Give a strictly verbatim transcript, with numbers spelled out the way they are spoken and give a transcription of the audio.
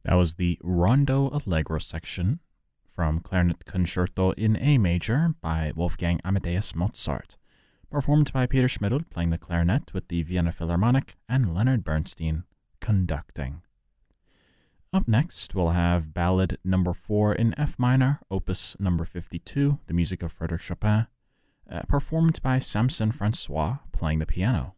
That was the Rondo Allegro section from Clarinet Concerto in A Major by Wolfgang Amadeus Mozart, performed by Peter Schmidl playing the clarinet with the Vienna Philharmonic and Leonard Bernstein conducting. Up next, we'll have Ballad number four in F minor, opus number fifty-two, the music of Frédéric Chopin, uh, performed by Samson Francois playing the piano.